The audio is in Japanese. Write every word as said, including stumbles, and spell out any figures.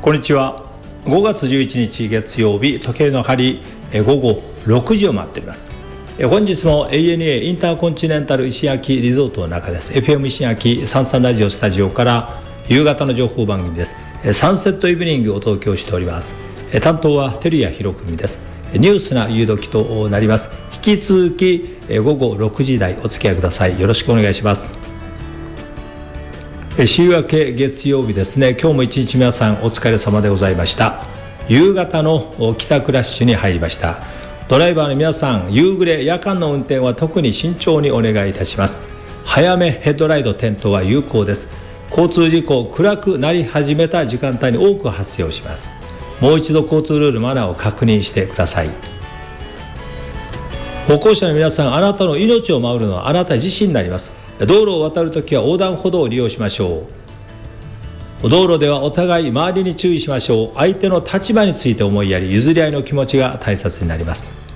こんにちは。ごがつじゅういちにち月曜日、時計の針午後ろくじを回っております。本日も エーエヌエー インターコンチネンタル石焼リゾートの中です。 エフエム 石焼さんさんラジオスタジオから夕方の情報番組です。サンセットイブニングをお届けをしております。担当は照屋博文です。ニュースな夕時となります。引き続き午後ろくじ台お付き合いください。よろしくお願いします。週明け月曜日ですね。今日も一日皆さんお疲れ様でございました。夕方の帰宅ラッシュに入りました。ドライバーの皆さん、夕暮れ夜間の運転は特に慎重にお願いいたします。早めヘッドライト点灯は有効です。交通事故、暗くなり始めた時間帯に多く発生をします。もう一度交通ルールマナーを確認してください。歩行者の皆さん、あなたの命を守るのはあなた自身になります。道路を渡るときは横断歩道を利用しましょう。道路ではお互い周りに注意しましょう。相手の立場について思いやり、譲り合いの気持ちが大切になります。